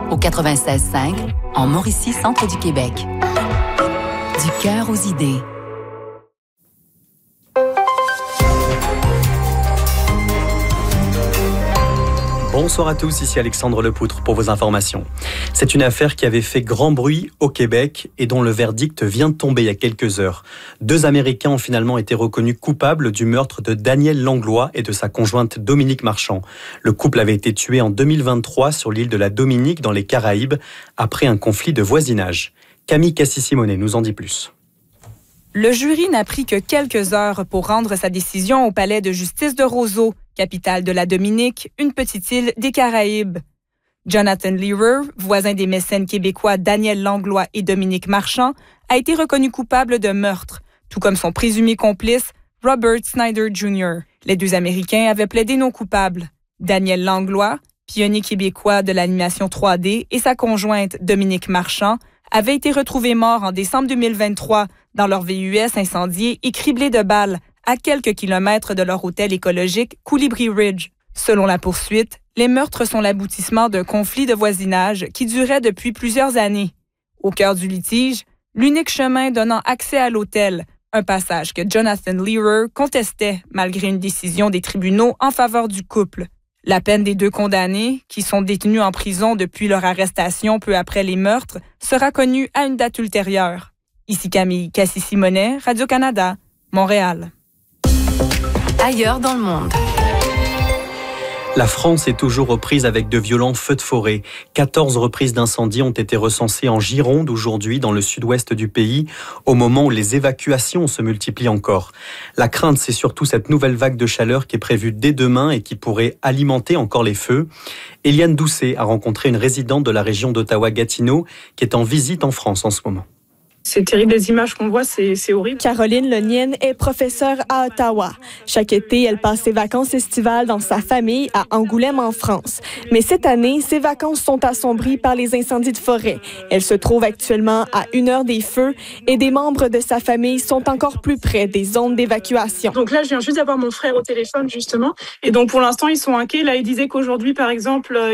au 96.5, en Mauricie, centre du Québec. Du cœur aux idées. Bonsoir à tous, ici Alexandre Lepoutre pour vos informations. C'est une affaire qui avait fait grand bruit au Québec et dont le verdict vient de tomber il y a quelques heures. 2 Américains ont finalement été reconnus coupables du meurtre de Daniel Langlois et de sa conjointe Dominique Marchand. Le couple avait été tué en 2023 sur l'île de la Dominique dans les Caraïbes après un conflit de voisinage. Camille Cassis-Simonet nous en dit plus. Le jury n'a pris que quelques heures pour rendre sa décision au palais de justice de Roseau, capitale de la Dominique, une petite île des Caraïbes. Jonathan Lehrer, voisin des mécènes québécois Daniel Langlois et Dominique Marchand, a été reconnu coupable de meurtre, tout comme son présumé complice, Robert Snyder Jr. Les 2 Américains avaient plaidé non coupables. Daniel Langlois, pionnier québécois de l'animation 3D, et sa conjointe Dominique Marchand avaient été retrouvés morts en décembre 2023 dans leur VUS incendié et criblés de balles à quelques kilomètres de leur hôtel écologique Colibri Ridge. Selon la poursuite, les meurtres sont l'aboutissement d'un conflit de voisinage qui durait depuis plusieurs années. Au cœur du litige, l'unique chemin donnant accès à l'hôtel, un passage que Jonathan Lehrer contestait malgré une décision des tribunaux en faveur du couple. La peine des 2 condamnés, qui sont détenus en prison depuis leur arrestation peu après les meurtres, sera connue à une date ultérieure. Ici Camille Cassis-Simonet, Radio-Canada, Montréal. Ailleurs dans le monde. La France est toujours aux prises avec de violents feux de forêt. 14 reprises d'incendie ont été recensées en Gironde aujourd'hui, dans le sud-ouest du pays, au moment où les évacuations se multiplient encore. La crainte, c'est surtout cette nouvelle vague de chaleur qui est prévue dès demain et qui pourrait alimenter encore les feux. Eliane Doucet a rencontré une résidente de la région d'Ottawa-Gatineau qui est en visite en France en ce moment. C'est terrible, les images qu'on voit, c'est horrible. Caroline Lonienne est professeure à Ottawa. Chaque été, elle passe ses vacances estivales dans sa famille à Angoulême, en France. Mais cette année, ses vacances sont assombries par les incendies de forêt. Elle se trouve actuellement à 1 heure des feux et des membres de sa famille sont encore plus près des zones d'évacuation. Donc là, je viens juste d'avoir mon frère au téléphone, justement. Et donc, pour l'instant, ils sont inquiets. Là, ils disaient qu'aujourd'hui, par exemple,